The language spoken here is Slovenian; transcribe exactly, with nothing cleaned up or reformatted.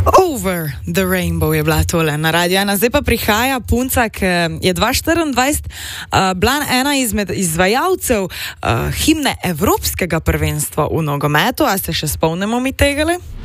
Over the Rainbow je bila tole na radiju. Zdaj pa prihaja punca, ki je dva tisoč štiriindvajset uh, bila ena izmed izvajalcev uh, himne Evropskega prvenstva v nogometu. A se še spomnimo mi tegale?